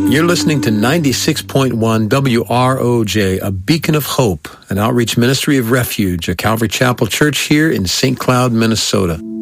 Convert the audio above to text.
You're listening to 96.1 WROJ, a beacon of hope, an outreach ministry of refuge, a Calvary Chapel church here in St. Cloud, Minnesota.